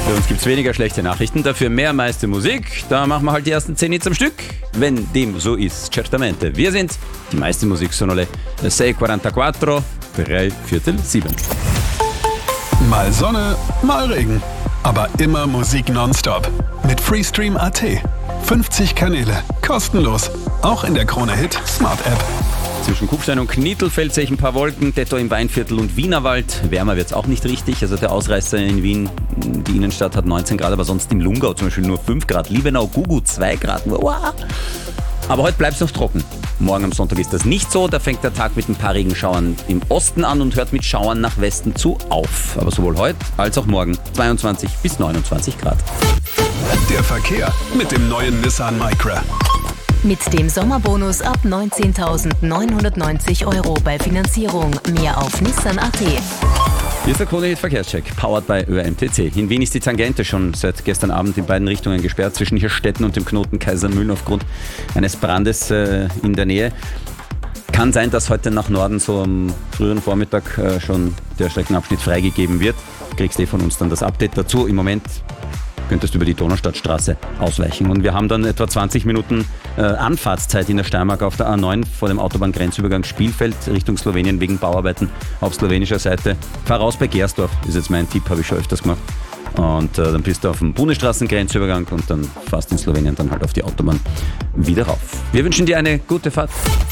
Bei uns gibt es weniger schlechte Nachrichten, dafür mehr meiste Musik. Da machen wir halt die ersten 10 Hits am Stück, wenn dem so ist. Certamente. Wir sind die meiste Musik, sono le 6:44, 6:45. Mal Sonne, mal Regen. Aber immer Musik nonstop. Mit Freestream.at. 50 Kanäle. Kostenlos. Auch in der Krone Hit Smart App. Zwischen Kufstein und Knittelfeld sehe ich ein paar Wolken, Detto im Weinviertel und Wienerwald. Wärmer wird es auch nicht richtig. Also der Ausreißer in Wien, die Innenstadt hat 19 Grad, aber sonst im Lungau zum Beispiel nur 5 Grad. Liebenau, Gugu 2 Grad. Wow. Aber heute bleibt es noch trocken. Morgen am Sonntag ist das nicht so. Da fängt der Tag mit ein paar Regenschauern im Osten an und hört mit Schauern nach Westen zu auf. Aber sowohl heute als auch morgen 22 bis 29 Grad. Der Verkehr mit dem neuen Nissan Micra. Mit dem Sommerbonus ab 19.990 € bei Finanzierung. Mehr auf Nissan.at. Hier ist der Krone Hit Verkehrscheck, powered by ÖMTC. In Wien ist die Tangente schon seit gestern Abend in beiden Richtungen gesperrt, zwischen Hirstetten und dem Knoten Kaisermühlen aufgrund eines Brandes in der Nähe. Kann sein, dass heute nach Norden so am frühen Vormittag schon der Streckenabschnitt freigegeben wird. Kriegst von uns dann das Update dazu. Im Moment könntest du über die Donaustadtstraße ausweichen. Und wir haben dann etwa 20 Minuten Anfahrtszeit in der Steiermark auf der A9 vor dem Autobahngrenzübergang Spielfeld Richtung Slowenien wegen Bauarbeiten auf slowenischer Seite. Fahr raus bei Gersdorf, ist jetzt mein Tipp, habe ich schon öfters gemacht. Und dann bist du auf dem Bundesstraßengrenzübergang und dann fährst in Slowenien dann halt auf die Autobahn wieder rauf. Wir wünschen dir eine gute Fahrt.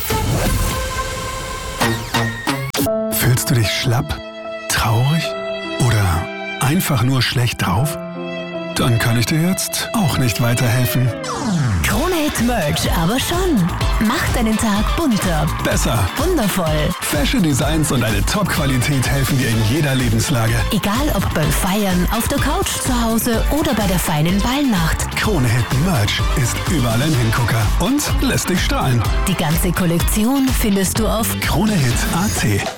Fühlst du dich schlapp, traurig oder einfach nur schlecht drauf? Dann kann ich dir jetzt auch nicht weiterhelfen. Krone Hit Merch, aber schon. Macht deinen Tag bunter, Besser. wundervoll. Fashion Designs und eine Top-Qualität helfen dir in jeder Lebenslage. Egal ob beim Feiern, auf der Couch zu Hause oder bei der feinen Ballnacht. Krone Hit Merch ist überall ein Hingucker und lässt dich strahlen. Die ganze Kollektion findest du auf KroneHit.at